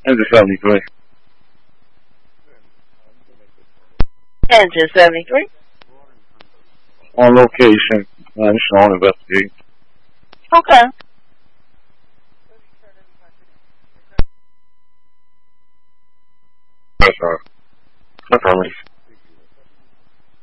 Engine 73. Engine 73. On location. Additional investigate. Okay. That's all right. Confirmation.